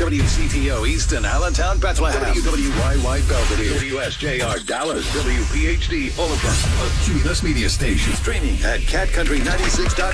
WCTO Easton, Allentown, Bethlehem. WWYY Belvedere. WSJR Dallas. WPHD Omaha. A Cumulus Media Station. Streaming at catcountry96.com.